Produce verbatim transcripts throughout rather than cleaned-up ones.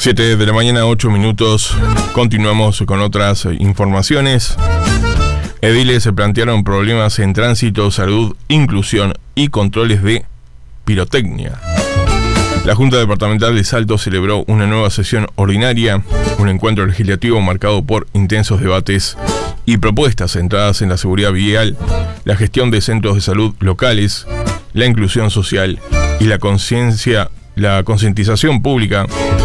siete de la mañana, ocho minutos. Continuamos con otras informaciones. Ediles se plantearon problemas en tránsito, salud, inclusión y controles de pirotecnia. La Junta Departamental de Salto celebró una nueva sesión ordinaria, un encuentro legislativo marcado por intensos debates y propuestas centradas en la seguridad vial, la gestión de centros de salud locales, la inclusión social y la conciencia, la concientización pública.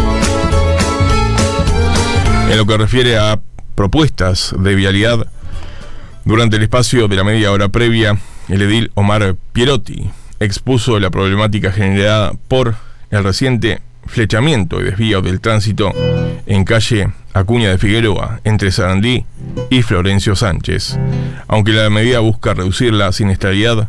En lo que refiere a propuestas de vialidad, durante el espacio de la media hora previa, el edil Omar Pierotti expuso la problemática generada por el reciente flechamiento y desvío del tránsito en calle Acuña de Figueroa, entre Sarandí y Florencio Sánchez. Aunque la medida busca reducir la siniestralidad,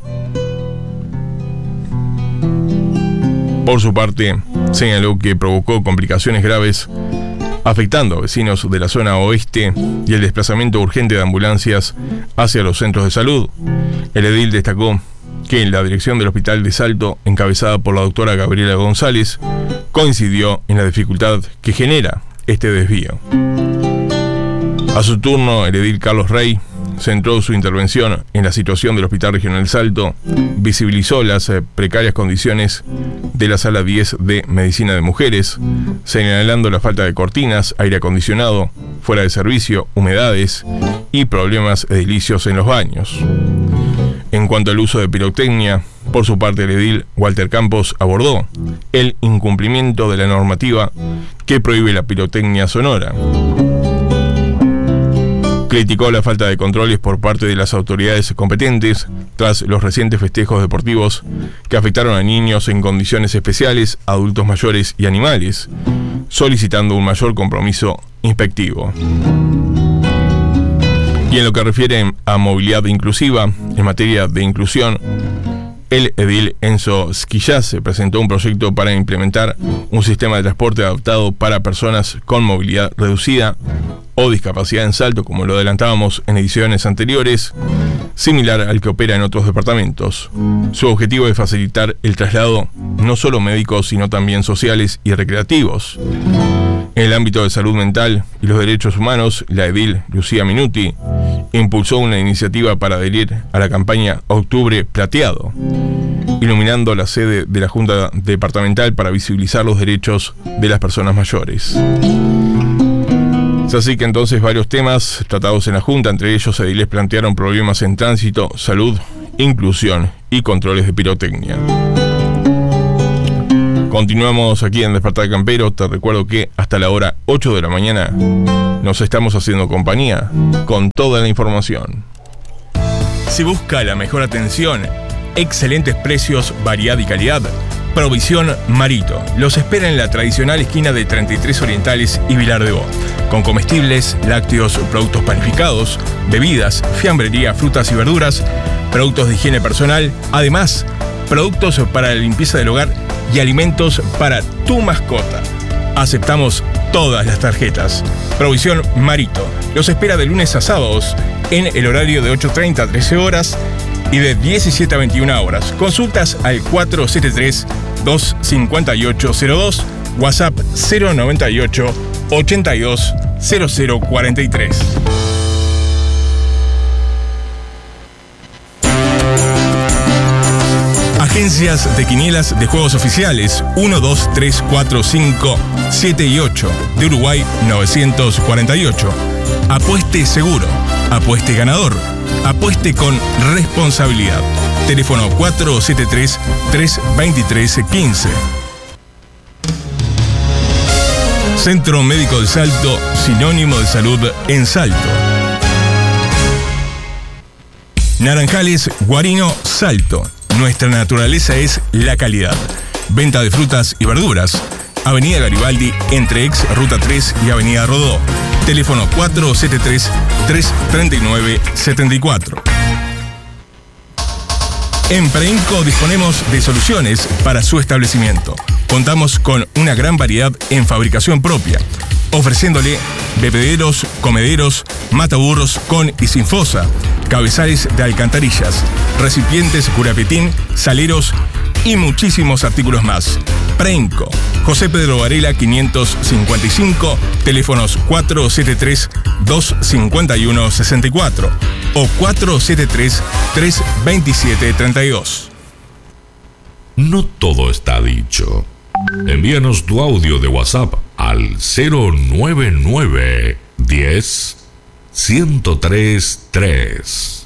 por su parte, señaló que provocó complicaciones graves afectando a vecinos de la zona oeste y el desplazamiento urgente de ambulancias hacia los centros de salud. El edil destacó que la dirección del Hospital de Salto, encabezada por la doctora Gabriela González, coincidió en la dificultad que genera este desvío. A su turno, el edil Carlos Rey centró su intervención en la situación del Hospital Regional Salto, visibilizó las eh, precarias condiciones de la Sala diez de Medicina de Mujeres, señalando la falta de cortinas, aire acondicionado, fuera de servicio, humedades y problemas edilicios en los baños. En cuanto al uso de pirotecnia, por su parte el edil Walter Campos abordó el incumplimiento de la normativa que prohíbe la pirotecnia sonora. Criticó la falta de controles por parte de las autoridades competentes tras los recientes festejos deportivos que afectaron a niños en condiciones especiales, adultos mayores y animales, solicitando un mayor compromiso inspectivo. Y en lo que refiere a movilidad inclusiva, en materia de inclusión, el edil Enzo Squillaz presentó un proyecto para implementar un sistema de transporte adaptado para personas con movilidad reducida o discapacidad en Salto, como lo adelantábamos en ediciones anteriores, similar al que opera en otros departamentos. Su objetivo es facilitar el traslado no solo médicos, sino también sociales y recreativos. En el ámbito de salud mental y los derechos humanos, la edil Lucía Minuti impulsó una iniciativa para adherir a la campaña Octubre Plateado, iluminando la sede de la Junta Departamental para visibilizar los derechos de las personas mayores. Es así que entonces varios temas tratados en la Junta, entre ellos ediles plantearon problemas en tránsito, salud, inclusión y controles de pirotecnia. Continuamos aquí en Despertar Campero. Te recuerdo que hasta la hora ocho de la mañana nos estamos haciendo compañía con toda la información. Si busca la mejor atención, excelentes precios, variedad y calidad, Provisión Marito los espera en la tradicional esquina de treinta y tres Orientales y Vilar de Bo, con comestibles, lácteos, productos panificados, bebidas, fiambrería, frutas y verduras, productos de higiene personal, además, productos para la limpieza del hogar y alimentos para tu mascota. Aceptamos todas las tarjetas. Provisión Marito los espera de lunes a sábados en el horario de ocho treinta a trece horas y de diecisiete a veintiuna horas. Consultas al cuatro siete tres, dos cinco ocho cero dos, WhatsApp cero noventa y ocho, ochenta y dos, cero cero cuarenta y tres. Agencias de quinielas de juegos oficiales uno, dos, tres, cuatro, cinco, siete y ocho de Uruguay novecientos cuarenta y ocho. Apueste seguro, apueste ganador, apueste con responsabilidad. Teléfono cuatro siete tres, tres dos tres, uno cinco. Centro Médico de Salto, sinónimo de salud en Salto. Naranjales Guarino Salto. Nuestra naturaleza es la calidad. Venta de frutas y verduras. Avenida Garibaldi, entre ex Ruta tres y Avenida Rodó. Teléfono cuatro siete tres, tres tres nueve, siete cuatro. En Preinco disponemos de soluciones para su establecimiento. Contamos con una gran variedad en fabricación propia, ofreciéndole bebederos, comederos, mataburros con y sin fosa, cabezales de alcantarillas, recipientes curapetín, saleros y muchísimos artículos más. Preinco, José Pedro Varela quinientos cincuenta y cinco, teléfonos cuatro siete tres, dos cinco uno, seis cuatro o cuatro siete tres, tres dos siete, tres dos. No todo está dicho. Envíanos tu audio de WhatsApp al cero nueve nueve, diez, ciento tres, tres.